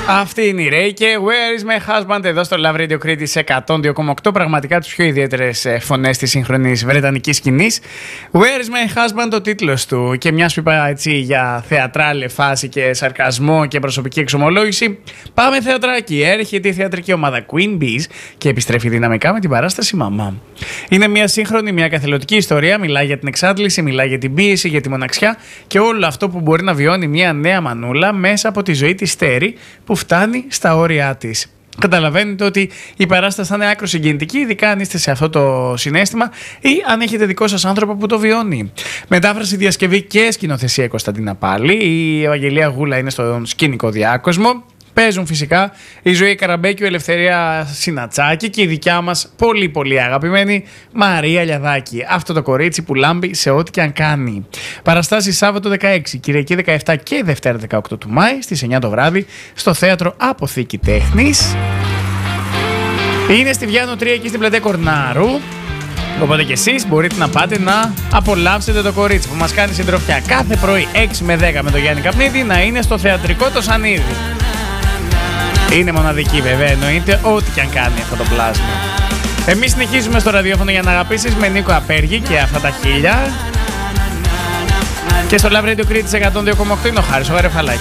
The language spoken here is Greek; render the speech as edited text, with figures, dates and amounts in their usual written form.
Αυτή είναι η Ray και Where is my husband εδώ στο Love Radio Crete 102,8. Πραγματικά τις πιο ιδιαίτερες φωνές της σύγχρονης βρετανικής σκηνής. Where is my husband ο τίτλος του. Και μιας που είπα έτσι για θεατράλε φάση και σαρκασμό και προσωπική εξομολόγηση, πάμε θεατράκι. Έρχεται η θεατρική ομάδα Queen Bees και επιστρέφει δυναμικά με την παράσταση Μαμά. Είναι μια σύγχρονη, μια καθελωτική ιστορία. Μιλάει για την εξάντληση, μιλάει για την πίεση, για τη μοναξιά και όλο αυτό που μπορεί να βιώνει μια νέα μανούλα μέσα από τη ζωή της Τέρι που φτάνει στα όρια της. Καταλαβαίνετε ότι η παράσταση θα είναι άκρο συγκινητική, ειδικά αν είστε σε αυτό το συναίσθημα ή αν έχετε δικό σας άνθρωπο που το βιώνει. Μετάφραση, διασκευή και σκηνοθεσία Κωνσταντίνα Πάλη. Η Ευαγγελία Γούλα είναι στον σκηνικό διάκοσμο. Παίζουν φυσικά η Ζωή Καραμπέκη, η Ελευθερία Συνατσάκη και η δικιά μας πολύ πολύ αγαπημένη Μαρία Λιαδάκη. Αυτό το κορίτσι που λάμπει σε ό,τι και αν κάνει. Παραστάσεις Σάββατο 16, Κυριακή 17 και Δευτέρα 18 του Μάη στις 9 το βράδυ στο θέατρο Αποθήκη Τέχνης. Είναι στη Βιάνο 3 εκεί στην πλατεία Κορνάρου. Οπότε και εσείς μπορείτε να πάτε να απολαύσετε το κορίτσι που μας κάνει συντροφιά κάθε πρωί 6 με 10 με τον Γιάννη Καπνίδη να είναι στο θεατρικό το Σανίδι. Είναι μοναδική βέβαια, εννοείται ό,τι και αν κάνει αυτό το πλάσμα. Εμείς συνεχίζουμε στο ραδιόφωνο για να αγαπήσεις με Νίκο Απέργη και αυτά τα χίλια. Και στο Love Radio Crete 102,8 είναι ο Χάρης ο Γαρεφαλάκης.